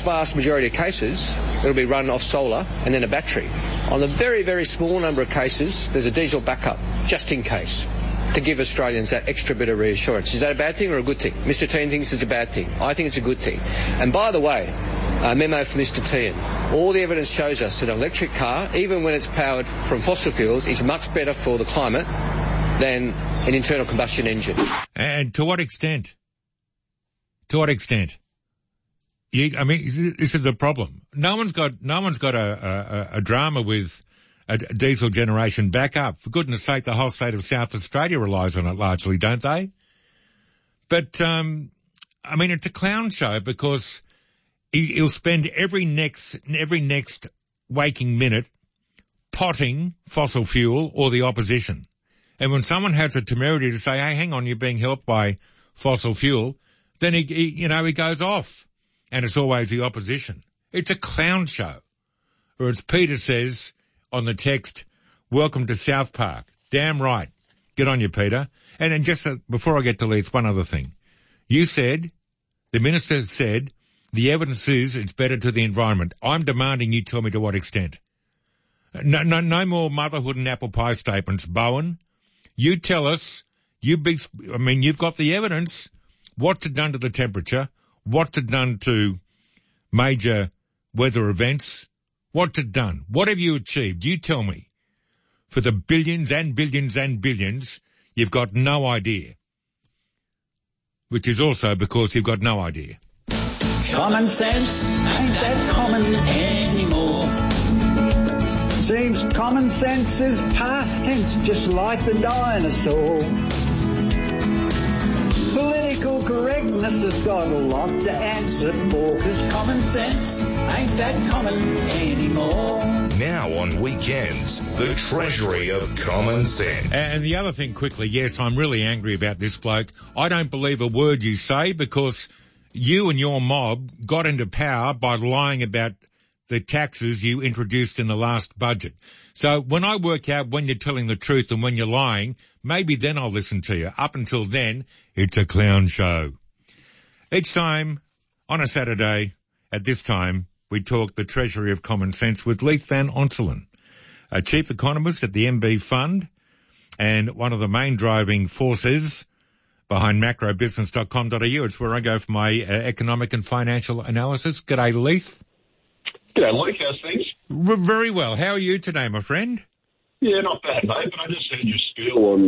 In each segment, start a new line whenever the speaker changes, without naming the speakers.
vast majority of cases, it'll be run off solar and then a battery. On the very, very small number of cases, there's a diesel backup, just in case, to give Australians that extra bit of reassurance. Is that a bad thing or a good thing? Mr. Tehan thinks it's a bad thing. I think it's a good thing. And by the way, a memo from Mr. Tehan, all the evidence shows us that an electric car, even when it's powered from fossil fuels, is much better for the climate than an internal combustion engine.
And to what extent? To what extent? This is a problem. No one's got a drama with a diesel generation backup. For goodness sake, the whole state of South Australia relies on it largely, don't they? But, it's a clown show because he'll spend every next waking minute potting fossil fuel or the opposition. And when someone has the temerity to say, hey, hang on, you're being helped by fossil fuel, then he goes off. And it's always the opposition. It's a clown show. Or as Peter says on the text, welcome to South Park. Damn right. Good on you, Peter. And just before I get to Leith, one other thing. You said, the minister said, the evidence is it's better to the environment. I'm demanding you tell me to what extent. No more motherhood and apple pie statements, Bowen. You tell us, you've got the evidence. What's it done to the temperature? What's it done to major weather events? What's it done? What have you achieved? You tell me. For the billions and billions and billions, you've got no idea. Which is also because you've got no idea.
Common sense ain't that common anymore. Seems common sense is past tense, just like the dinosaur. Political correctness has got a lot to answer for, 'cause common sense ain't that common anymore.
Now on weekends, the treasury of common sense.
And the other thing quickly, yes, I'm really angry about this bloke. I don't believe a word you say because you and your mob got into power by lying about the taxes you introduced in the last budget. So when I work out when you're telling the truth and when you're lying, maybe then I'll listen to you. Up until then, it's a clown show. Each time on a Saturday at this time, we talk the Treasury of Common Sense with Leith Van Onselen, a chief economist at the MB Fund and one of the main driving forces behind macrobusiness.com.au. It's where I go for my economic and financial analysis. G'day, Leith.
G'day, Luke. How's things?
Very well. How are you today, my friend?
Yeah, not bad, mate. But I just heard your spiel on,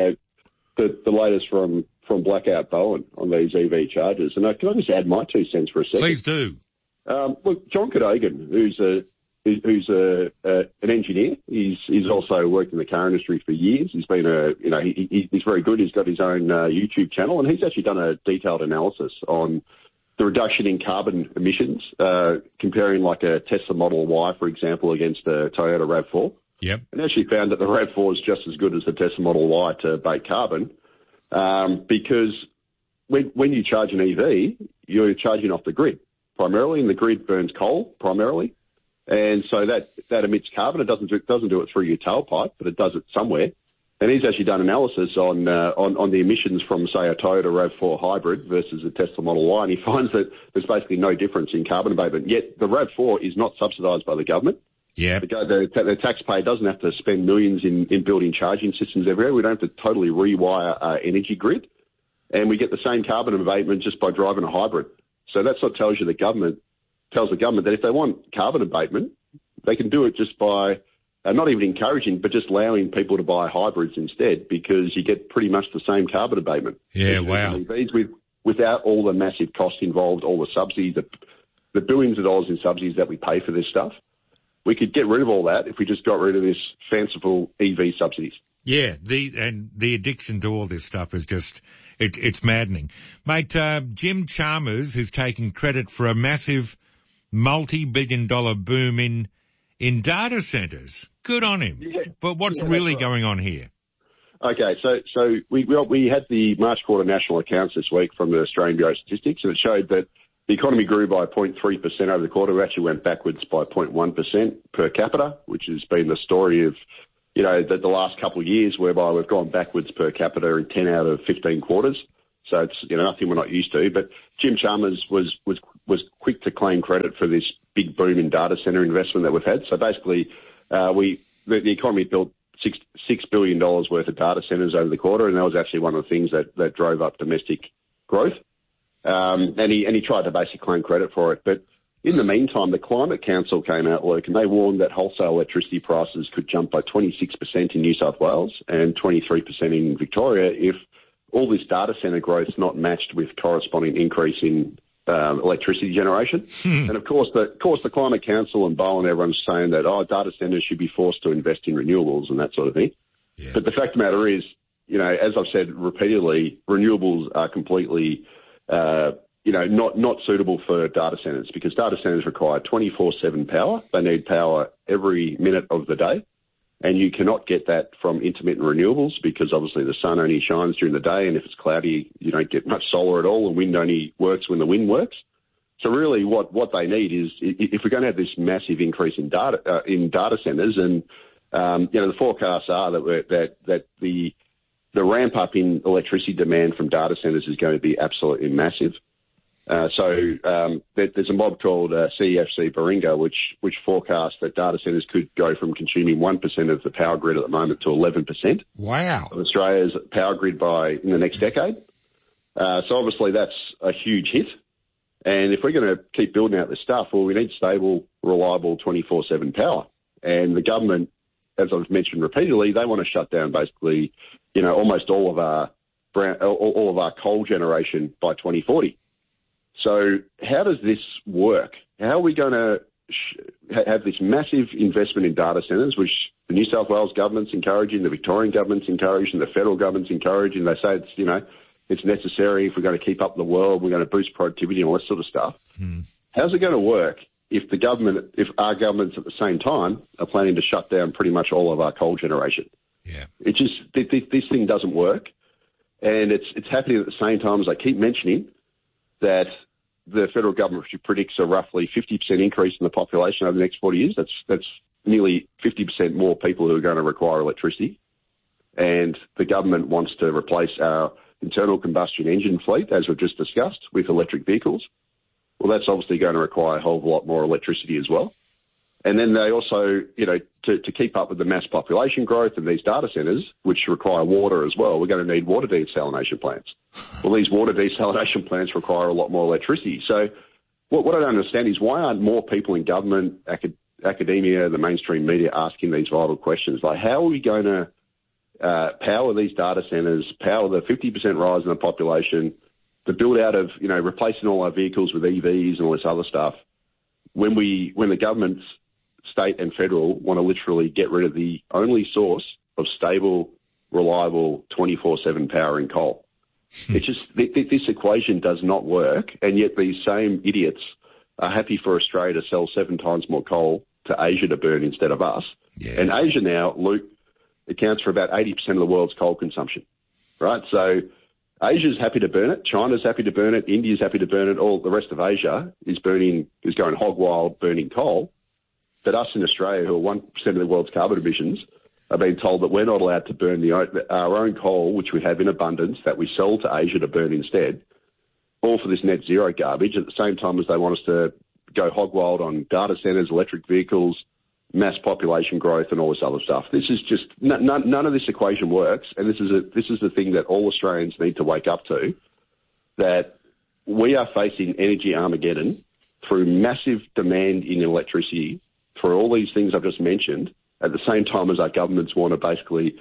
the latest from Blackout Bowen on these EV chargers. And can I just add my 2 cents for a second?
Please do.
Look, John Cadogan, who's an engineer. He's also worked in the car industry for years. He's been he's very good. He's got his own YouTube channel, and he's actually done a detailed analysis on the reduction in carbon emissions, comparing like a Tesla Model Y, for example, against a Toyota RAV4.
Yep.
And actually found that the RAV4 is just as good as the Tesla Model Y to abate carbon, because when you charge an EV, you're charging off the grid primarily, and the grid burns coal primarily. And so that emits carbon. It doesn't do it through your tailpipe, but it does it somewhere. And he's actually done analysis on the emissions from, say, a Toyota RAV4 hybrid versus a Tesla Model Y, and he finds that there's basically no difference in carbon abatement. Yet the RAV4 is not subsidised by the government.
Yeah.
The taxpayer doesn't have to spend millions in building charging systems everywhere. We don't have to totally rewire our energy grid, and we get the same carbon abatement just by driving a hybrid. So that's what tells the government that if they want carbon abatement, they can do it just by not even encouraging, but just allowing people to buy hybrids instead, because you get pretty much the same carbon abatement.
Yeah, wow.
Without all the massive costs involved, all the subsidies, the billions of dollars in subsidies that we pay for this stuff. We could get rid of all that if we just got rid of this fanciful EV subsidies.
Yeah, the addiction to all this stuff is just, it's maddening. Mate, Jim Chalmers is taking credit for a massive multi-billion-dollar boom in data centres. Good on him. Yeah. But what's really going on here?
Okay, so we had the March quarter national accounts this week from the Australian Bureau of Statistics, and it showed that the economy grew by 0.3% over the quarter. We actually went backwards by 0.1% per capita, which has been the story of, the last couple of years, whereby we've gone backwards per capita in 10 out of 15 quarters. So it's, nothing we're not used to. But Jim Chalmers was was quick to claim credit for this big boom in data centre investment that we've had. So basically, the economy built $6 billion worth of data centres over the quarter, and that was actually one of the things that drove up domestic growth. And he tried to basically claim credit for it. But in the meantime, the Climate Council came out, Luke, and they warned that wholesale electricity prices could jump by 26% in New South Wales and 23% in Victoria if all this data centre growth is not matched with corresponding increase in electricity generation. And of course, the Climate Council and Bowen, everyone's saying that, data centres should be forced to invest in renewables and that sort of thing. Yeah. But the fact of the matter is, as I've said repeatedly, renewables are completely, not suitable for data centres because data centres require 24/7 power. They need power every minute of the day. And you cannot get that from intermittent renewables because obviously the sun only shines during the day, and if it's cloudy, you don't get much solar at all, and wind only works when the wind works. So really what they need is, if we're going to have this massive increase in data centres, and the forecasts are that the ramp up in electricity demand from data centres is going to be absolutely massive. There's a mob called CEFC Baringa, which forecasts that data centres could go from consuming 1% of the power grid at the moment to 11%.
Wow.
Of Australia's power grid in the next decade. So obviously that's a huge hit. And if we're going to keep building out this stuff, well, we need stable, reliable 24/7 power. And the government, as I've mentioned repeatedly, they want to shut down basically, almost all of our coal generation by 2040. So how does this work? How are we going to have this massive investment in data centres, which the New South Wales government's encouraging, the Victorian government's encouraging, the federal government's encouraging? They say it's necessary if we're going to keep up the world, we're going to boost productivity and all that sort of stuff. How's it going to work if our governments at the same time are planning to shut down pretty much all of our coal generation?
Yeah.
It just, this thing doesn't work. And it's happening at the same time, as I keep mentioning, that the federal government predicts a roughly 50% increase in the population over the next 40 years. That's nearly 50% more people who are going to require electricity. And the government wants to replace our internal combustion engine fleet, as we've just discussed, with electric vehicles. Well, that's obviously going to require a whole lot more electricity as well. And then they also, to keep up with the mass population growth of these data centres, which require water as well, we're going to need water desalination plants. Well, these water desalination plants require a lot more electricity. So what I don't understand is why aren't more people in government, academia, the mainstream media asking these vital questions? Like, how are we going to power these data centres, power the 50% rise in the population, the build out of, replacing all our vehicles with EVs and all this other stuff, when the government's state and federal want to literally get rid of the only source of stable, reliable 24/7 power in coal. It's just, this equation does not work, and yet these same idiots are happy for Australia to sell 7 times more coal to Asia to burn instead of us. Yeah. And Asia now, Luke, accounts for about 80% of the world's coal consumption, right? So Asia's happy to burn it, China's happy to burn it, India's happy to burn it, all the rest of Asia is going hog wild burning coal. But us in Australia, who are 1% of the world's carbon emissions, are being told that we're not allowed to burn our own coal, which we have in abundance, that we sell to Asia to burn instead, all for this net zero garbage, at the same time as they want us to go hog wild on data centres, electric vehicles, mass population growth, and all this other stuff. This is just, none of this equation works, and this is the thing that all Australians need to wake up to, that we are facing energy Armageddon through massive demand in electricity for all these things I've just mentioned, at the same time as our governments want to basically,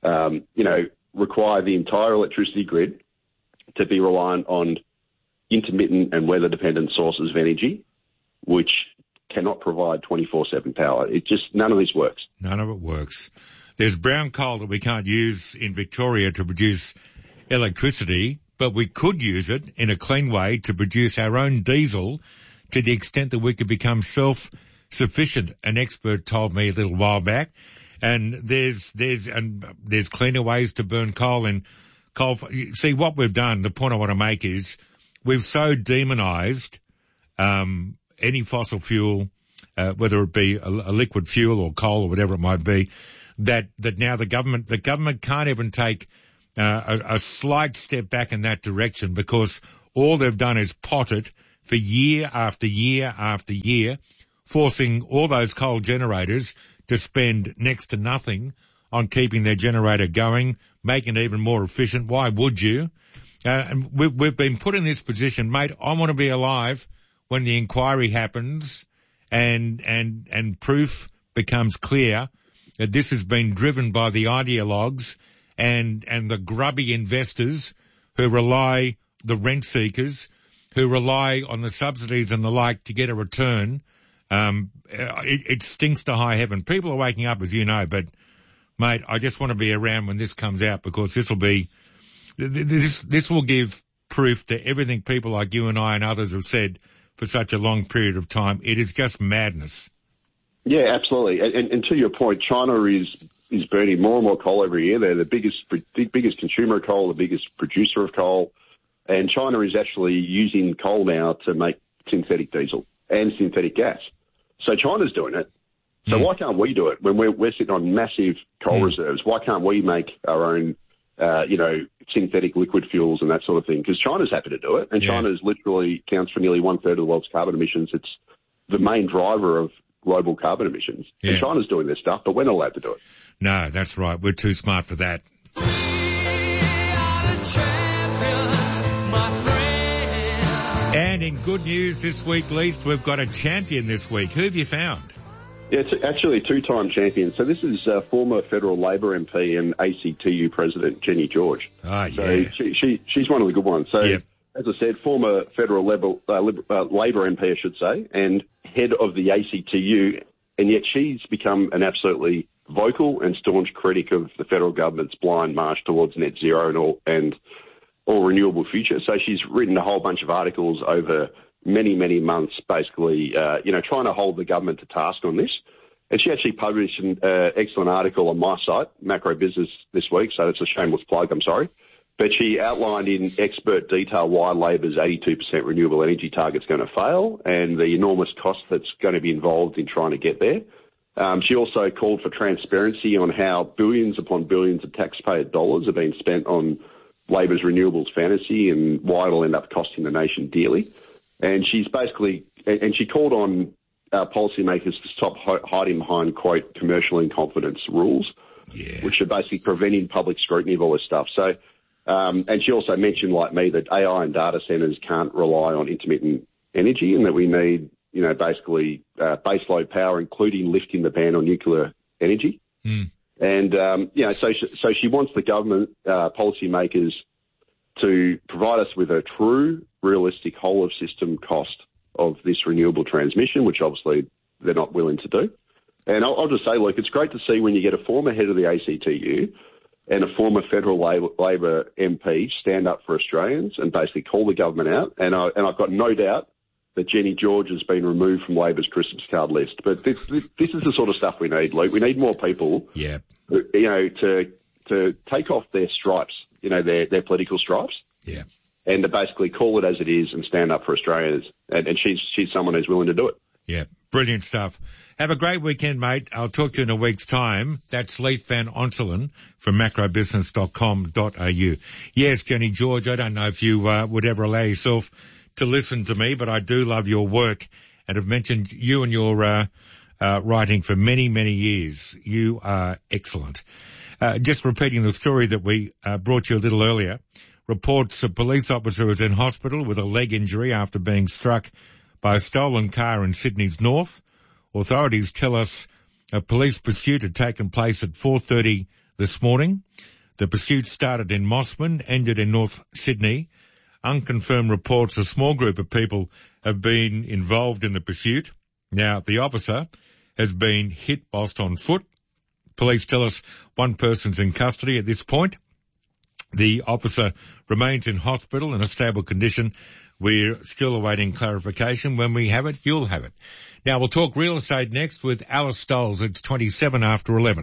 require the entire electricity grid to be reliant on intermittent and weather-dependent sources of energy, which cannot provide 24/7 power. None of this works.
None of it works. There's brown coal that we can't use in Victoria to produce electricity, but we could use it in a clean way to produce our own diesel to the extent that we could become self-sufficient. An expert told me a little while back. And there's cleaner ways to burn coal and coal. See, what we've done, the point I want to make is we've so demonized, any fossil fuel, whether it be a liquid fuel or coal or whatever it might be, that now the government can't even take, a slight step back in that direction, because all they've done is pot it for year after year after year, forcing all those coal generators to spend next to nothing on keeping their generator going, making it even more efficient. Why would you? And we've been put in this position, mate. I want to be alive when the inquiry happens and proof becomes clear that this has been driven by the ideologues and the grubby investors who rely, the rent seekers, who rely on the subsidies and the like to get a return. It stinks to high heaven. People are waking up, as you know, but mate, I just want to be around when this comes out, because this will give proof to everything people like you and I and others have said for such a long period of time. It is just madness.
Yeah, absolutely. And to your point, China is burning more and more coal every year. They're the biggest consumer of coal, the biggest producer of coal. And China is actually using coal now to make synthetic diesel and synthetic gas. So China's doing it. So why can't we do it when we're sitting on massive coal reserves? Why can't we make our own, synthetic liquid fuels and that sort of thing? Because China's happy to do it, and China's literally counts for nearly 1/3 of the world's carbon emissions. It's the main driver of global carbon emissions. And China's doing this stuff, but we're not allowed to do it.
No, that's right. We're too smart for that.
We are the champions, my friend.
And in good news this week, Leith, we've got a champion this week. Who have you found?
Yeah, it's actually a two-time champion. So this is former federal Labor MP and ACTU President Jenny George.
Oh,
so
yeah.
She's one of the good ones. So, as I said, former federal Labor MP, I should say, and head of the ACTU, and yet she's become an absolutely vocal and staunch critic of the federal government's blind march towards net zero and all renewable future. So she's written a whole bunch of articles over many, many months, basically, trying to hold the government to task on this. And she actually published an excellent article on my site, Macro Business, this week, so it's a shameless plug, I'm sorry. But she outlined in expert detail why Labor's 82% renewable energy target's going to fail and the enormous cost that's going to be involved in trying to get there. She also called for transparency on how billions upon billions of taxpayer dollars are being spent on Labor's renewables fantasy and why it'll end up costing the nation dearly. And she's basically, and she called on policymakers to stop hiding behind, quote, commercial in confidence rules, which are basically preventing public scrutiny of all this stuff. So, and she also mentioned, like me, that AI and data centres can't rely on intermittent energy and that we need, basically baseload power, including lifting the ban on nuclear energy. And, so she wants the government policymakers to provide us with a true, realistic whole-of-system cost of this renewable transmission, which obviously they're not willing to do. And I'll just say, look, it's great to see when you get a former head of the ACTU and a former federal Labor MP stand up for Australians and basically call the government out. And I've got no doubt that Jenny George has been removed from Labor's Christmas card list. But this is the sort of stuff we need, Luke. We need more people, to take off their stripes, their political stripes.
Yeah.
And to basically call it as it is and stand up for Australians. And she's someone who's willing to do it.
Yeah, brilliant stuff. Have a great weekend, mate. I'll talk to you in a week's time. That's Leith Van Onselen from macrobusiness.com.au. Yes, Jenny George, I don't know if you would ever allow yourself to listen to me, but I do love your work and have mentioned you and your writing for many, many years. You are excellent. Just repeating the story that we brought you a little earlier. Reports a police officer was in hospital with a leg injury after being struck by a stolen car in Sydney's north. Authorities tell us a police pursuit had taken place at 4:30 this morning. The pursuit started in Mossman, ended in North Sydney. Unconfirmed reports a small group of people have been involved in the pursuit. Now, the officer has been hit whilst on foot. Police tell us one person's in custody at this point. The officer remains in hospital in a stable condition. We're still awaiting clarification. When we have it, you'll have it. Now, we'll talk real estate next with Alice Stoles. It's 27 after 11.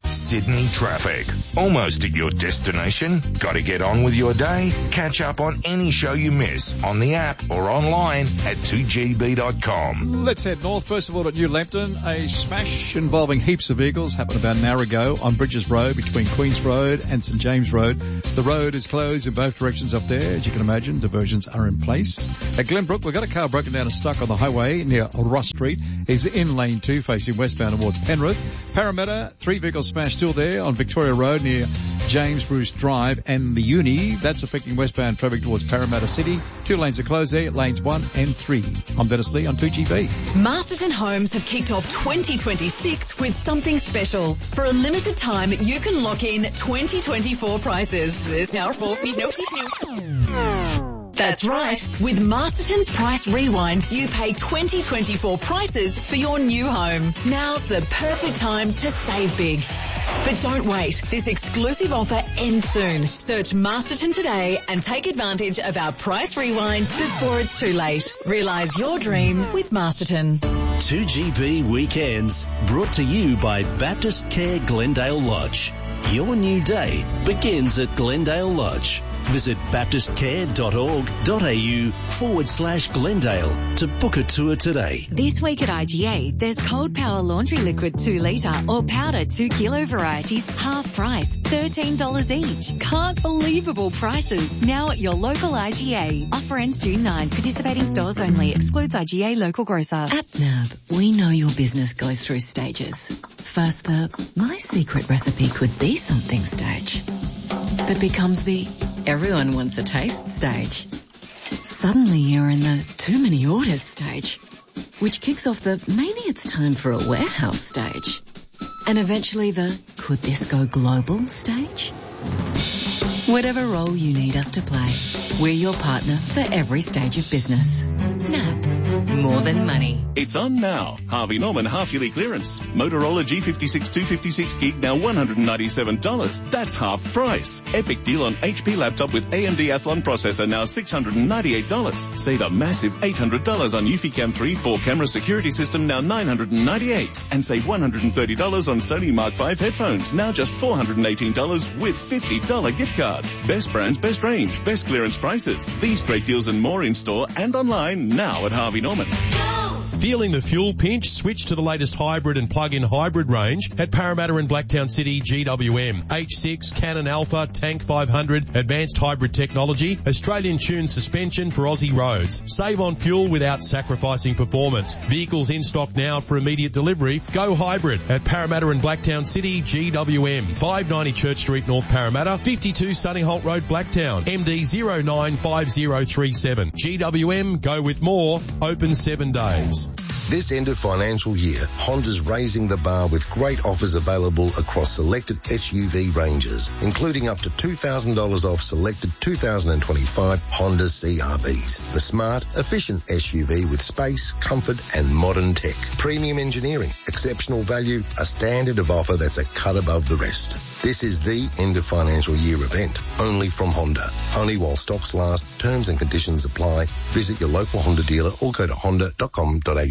Sydney traffic. Almost at your destination? Got to get on with your day? Catch up on any show you miss on the app or online at 2gb.com.
Let's head north. First of all, at New Lambton, a smash involving heaps of vehicles happened about an hour ago on Bridges Road between Queens Road and St James Road. The road is closed in both directions up there. As you can imagine, diversions are in place. At Glenbrook, we've got a car broken down and stuck on the highway near Ross Street. Is in lane 2 facing westbound towards Penrith. Parramatta, 3 vehicles smashed still there on Victoria Road near James Bruce Drive and the Uni. That's affecting westbound traffic towards Parramatta City. 2 lanes are closed there, lanes 1 and 3. I'm Dennis Lee on 2GB.
Masterton Homes have kicked off 2026 with something special. For a limited time, you can lock in 2024 prices. There's now That's right. With Masterton's Price Rewind, you pay 2024 prices for your new home. Now's the perfect time to save big. But don't wait. This exclusive offer ends soon. Search Masterton today and take advantage of our Price Rewind before it's too late. Realise your dream with Masterton.
2GB Weekends, brought to you by Baptist Care Glendale Lodge. Your new day begins at Glendale Lodge. Visit baptistcare.org.au/Glendale to book a tour today.
This week at IGA, there's Cold Power Laundry Liquid 2 litre or powder 2 kilo varieties, half price, $13 each. Can't believable prices. Now at your local IGA. Offer ends June 9. Participating stores only. Excludes IGA local grocer.
At NAB, we know your business goes through stages. First, the my secret recipe could be something stage. That becomes the everyone wants a taste stage. Suddenly you're in the too many orders stage, which kicks off the maybe it's time for a warehouse stage. And eventually the could this go global stage? Whatever role you need us to play, we're your partner for every stage of business. NAB. More than money.
It's on now. Harvey Norman half-yearly clearance. Motorola G56 256 gig now $197. That's half price. Epic deal on HP laptop with AMD Athlon processor now $698. Save a massive $800 on Eufy-Cam 3 4-camera security system now $998. And save $130 on Sony Mark V headphones now just $418 with $50 gift card. Best brands, best range, best clearance prices. These great deals and more in store and online now at Harvey Norman.
Feeling the fuel pinch? Switch to the latest hybrid and plug-in hybrid range at Parramatta and Blacktown City GWM. H6, Canon Alpha, Tank 500, advanced hybrid technology, Australian tuned suspension for Aussie roads. Save on fuel without sacrificing performance. Vehicles in stock now for immediate delivery. Go hybrid at Parramatta and Blacktown City GWM. 590 Church Street, North Parramatta, 52 Sunnyholt Road, Blacktown. MD 095037. GWM, go with more. Open 7 days.
This end of financial year, Honda's raising the bar with great offers available across selected SUV ranges, including up to $2,000 off selected 2025 Honda CR-Vs. The smart, efficient SUV with space, comfort and modern tech. Premium engineering, exceptional value, a standard of offer that's a cut above the rest. This is the end of financial year event, only from Honda. Only while stocks last, terms and conditions apply. Visit your local Honda dealer or go to honda.com.au.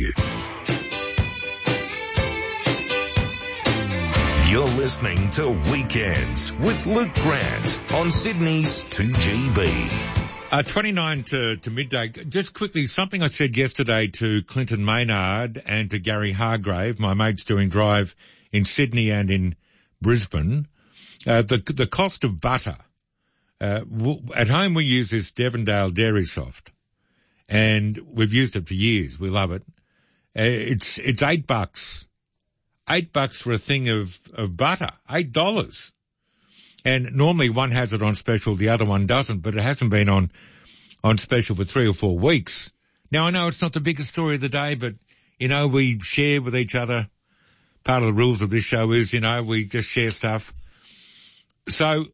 You're listening to Weekends with Luke Grant on Sydney's 2GB.
29 to midday. Just quickly, something I said yesterday to Clinton Maynard and to Gary Hargrave, my mates doing drive in Sydney and in Brisbane. The cost of butter. At home we use this Devondale Dairy Soft, and we've used it for years. We love it. It's $8. $8 for a thing of butter. $8. And normally one has it on special, the other one doesn't, but it hasn't been on special for 3 or 4 weeks. Now I know it's not the biggest story of the day, but we share with each other. Part of the rules of this show is, we just share stuff. So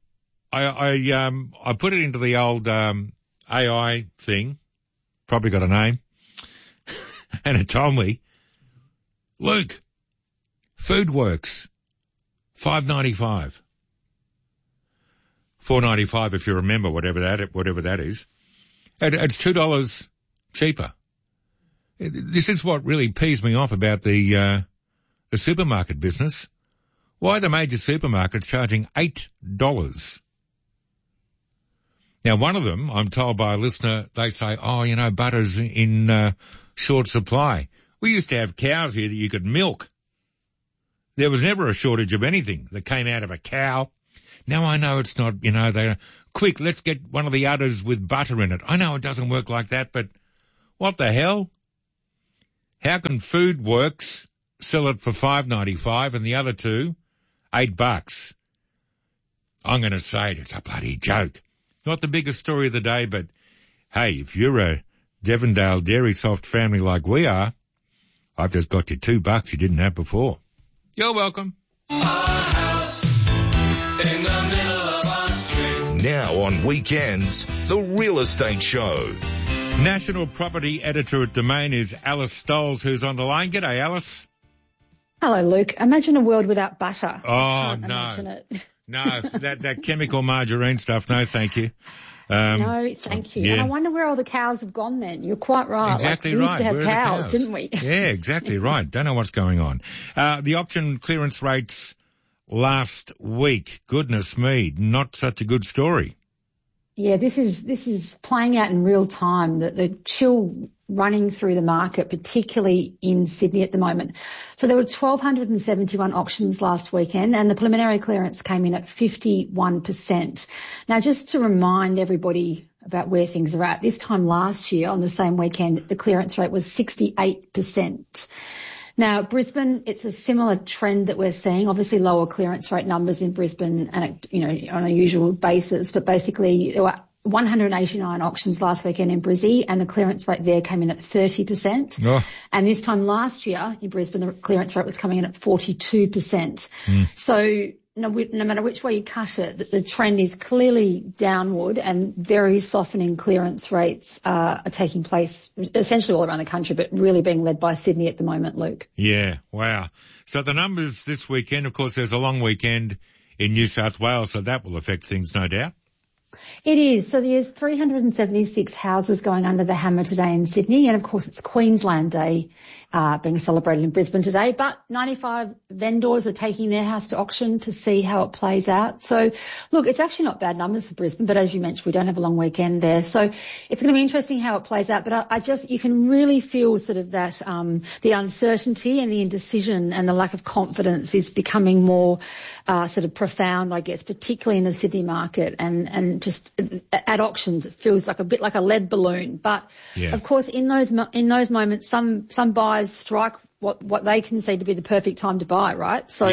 I put it into the old AI thing, probably got a name, and it told me, Luke, Foodworks, $5.95. $4.95 if you remember, whatever that is. It's $2 cheaper. This is what really pees me off about the supermarket business. Why are the major supermarkets charging $8? Now, one of them, I'm told by a listener, they say, butter's in short supply. We used to have cows here that you could milk. There was never a shortage of anything that came out of a cow. Now I know it's not, they're quick, let's get one of the udders with butter in it. I know it doesn't work like that, but what the hell? How can Food Works sell it for $5.95 and the other two $8? I'm going to say it's a bloody joke. Not the biggest story of the day, but hey, if you're a Devondale Dairy Soft family like we are, I've just got you $2 you didn't have before. You're welcome.
Now on weekends, The Real Estate Show.
National Property Editor at Domain is Alice Stoles, who's on the line. G'day, Alice.
Hello, Luke. Imagine a world without butter.
Oh, no. No, that chemical margarine stuff, no thank you.
No, thank you.
Yeah.
And I wonder where all the cows have gone then. You're quite right.
Exactly
we
right.
used to have
Where are the
cows, didn't we?
Yeah, exactly right. Don't know what's going on. The auction clearance rates last week, goodness me, not such a good story.
Yeah, this is playing out in real time, the chill running through the market, particularly in Sydney at the moment. So there were 1,271 auctions last weekend and the preliminary clearance came in at 51%. Now, just to remind everybody about where things are at, this time last year on the same weekend, the clearance rate was 68%. Now, Brisbane, it's a similar trend that we're seeing. Obviously, lower clearance rate numbers in Brisbane and, on a usual basis. But basically, there were 189 auctions last weekend in Brizzy and the clearance rate there came in at 30%. Oh. And this time last year in Brisbane, the clearance rate was coming in at 42%. So no matter which way you cut it, the trend is clearly downward and very softening clearance rates are taking place essentially all around the country, but really being led by Sydney at the moment, Luke.
Yeah, wow. So the numbers this weekend, of course, there's a long weekend in New South Wales, so that will affect things, no doubt.
It is. So there's 376 houses going under the hammer today in Sydney. And of course it's Queensland Day, being celebrated in Brisbane today. But 95 vendors are taking their house to auction to see how it plays out. So look, it's actually not bad numbers for Brisbane, but as you mentioned, we don't have a long weekend there. So it's going to be interesting how it plays out. But you can really feel sort of that, the uncertainty and the indecision and the lack of confidence is becoming more, sort of profound, I guess, particularly in the Sydney market and just at auctions, it feels like a bit like a lead balloon. But of course, in those moments, some buyers strike what they consider to be the perfect time to buy, right? So,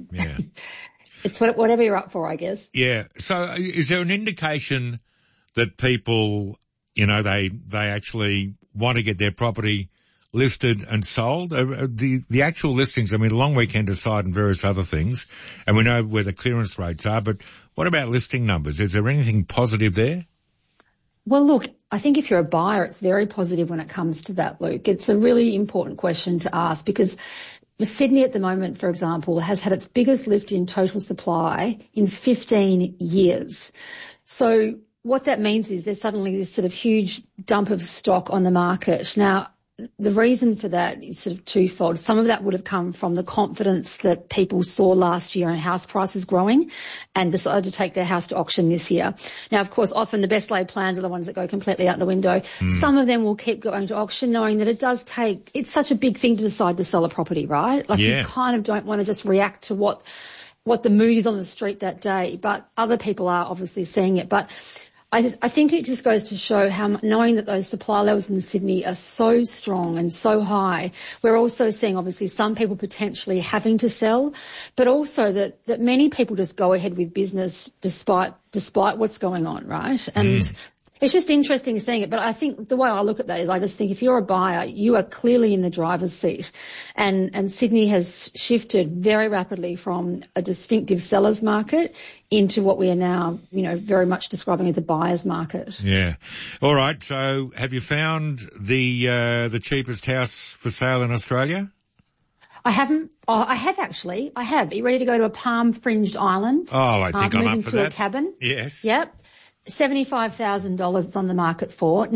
it's whatever you're up for, I guess. Yeah.
So is there an indication that people, they actually want to get their property listed and sold? The actual listings, I mean, long weekend aside and various other things, and we know where the clearance rates are, but what about listing numbers? Is there anything positive there?
Well, look, I think if you're a buyer, it's very positive when it comes to that, Luke. It's a really important question to ask because Sydney at the moment, for example, has had its biggest lift in total supply in 15 years. So what that means is there's suddenly this sort of huge dump of stock on the market. Now, the reason for that is sort of twofold. Some of that would have come from the confidence that people saw last year in house prices growing and decided to take their house to auction this year. Now, of course, often the best laid plans are the ones that go completely out the window. Some of them will keep going to auction knowing that it's such a big thing to decide to sell a property, right? Like you kind of don't want to just react to what the mood is on the street that day, but other people are obviously seeing it. But I think it just goes to show how, knowing that those supply levels in Sydney are so strong and so high, we're also seeing obviously some people potentially having to sell, but also that many people just go ahead with business despite what's going on, right? And it's just interesting seeing it. But I think the way I look at that is I just think if you're a buyer, you are clearly in the driver's seat. And Sydney has shifted very rapidly from a distinctive seller's market into what we are now, very much describing as a buyer's market.
Yeah. All right. So have you found the cheapest house for sale in Australia?
I haven't. Oh, I have actually. I have. Are you ready to go to a palm-fringed island?
Oh, I think I'm up for that.
Moving to a cabin.
Yes.
Yep. $75,000 it's on the market for. Now,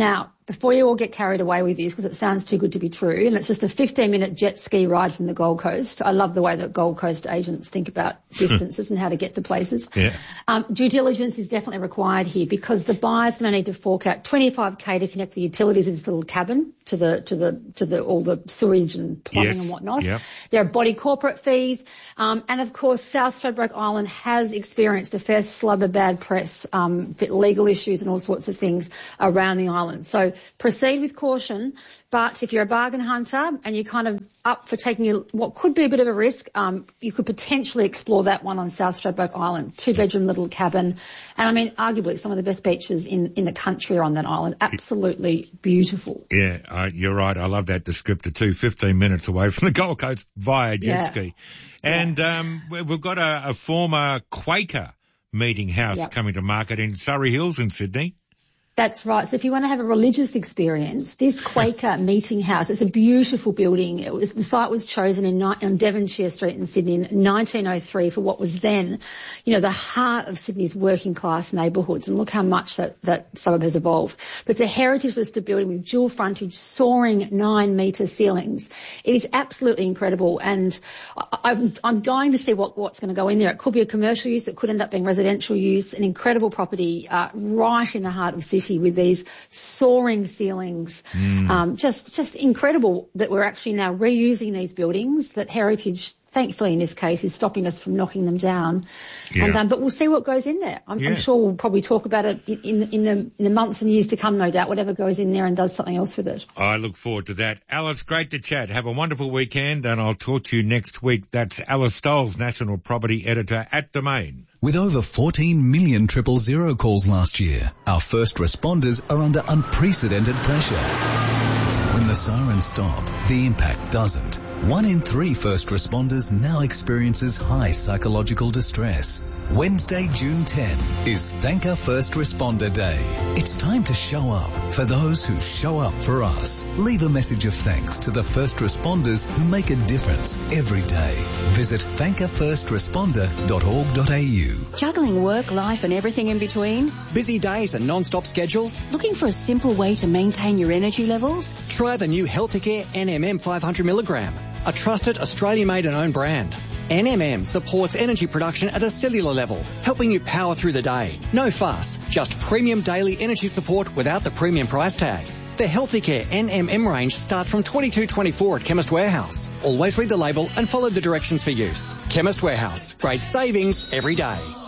before you all get carried away with this, because it sounds too good to be true, and it's just a 15-minute jet ski ride from the Gold Coast. I love the way that Gold Coast agents think about distances and how to get to places.
Yeah.
Due diligence is definitely required here because the buyer's going to need to fork out $25,000 to connect the utilities of this little cabin to the all the sewage and plumbing and whatnot.
Yep.
There are body corporate fees, and of course South Stradbroke Island has experienced a fair slub of bad press, legal issues and all sorts of things around the island. So proceed with caution, but if you're a bargain hunter and you're kind of up for taking what could be a bit of a risk, you could potentially explore that one on South Stradbroke Island. 2-bedroom little cabin. And I mean, arguably some of the best beaches in the country are on that island. Absolutely beautiful.
Yeah, you're right. I love that descriptor too. 15 minutes away from the Gold Coast via jet ski. And we've got a former Quaker meeting house coming to market in Surrey Hills in Sydney.
That's right. So if you want to have a religious experience, this Quaker meeting house, it's a beautiful building. The site was chosen on Devonshire Street in Sydney in 1903 for what was then, the heart of Sydney's working class neighbourhoods. And look how much that suburb has evolved. But it's a heritage listed building with dual frontage, soaring 9-metre ceilings. It is absolutely incredible. And I'm dying to see what's going to go in there. It could be a commercial use. It could end up being residential use. An incredible property right in the heart of the city with these soaring ceilings. Just incredible that we're actually now reusing these buildings, that Heritage, thankfully in this case, is stopping us from knocking them down. Yeah. But we'll see what goes in there. I'm sure we'll probably talk about it in the months and years to come, no doubt, whatever goes in there and does something else with it.
I look forward to that. Alice, great to chat. Have a wonderful weekend and I'll talk to you next week. That's Alice Stoles, National Property Editor at Domain.
With over 14 million 000 calls last year, our first responders are under unprecedented pressure. When the sirens stop, the impact doesn't. 1 in 3 first responders now experiences high psychological distress. Wednesday, June 10 is Thank a First Responder Day. It's time to show up for those who show up for us. Leave a message of thanks to the first responders who make a difference every day. Visit thankafirstresponder.org.au.
Juggling work, life and everything in between?
Busy days and non-stop schedules?
Looking for a simple way to maintain your energy levels?
Try the new Healthicare NMM 500mg, a trusted Australian-made and owned brand. NMM supports energy production at a cellular level, helping you power through the day. No fuss, just premium daily energy support without the premium price tag. The Healthicare NMM range starts from $22.24 at Chemist Warehouse. Always read the label and follow the directions for use. Chemist Warehouse, great savings every day.